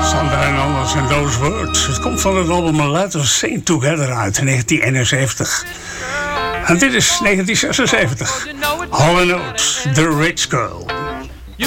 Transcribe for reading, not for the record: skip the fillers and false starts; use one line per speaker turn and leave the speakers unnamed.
Sander en Anders and Those Words. Het komt van het album Let Us Sing Together uit 1971. En dit is 1976. Hall & Oates, The Rich Girl.